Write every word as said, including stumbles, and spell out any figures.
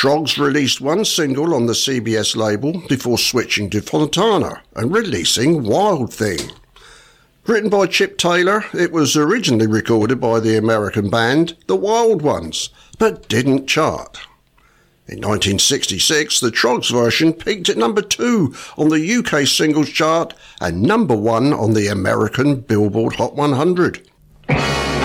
Troggs released one single on the C B S label before switching to Fontana and releasing Wild Thing. Written by Chip Taylor, it was originally recorded by the American band The Wild Ones, but didn't chart. In nineteen sixty-six, the Troggs version peaked at number two on the U K singles chart and number one on the American Billboard Hot one hundred.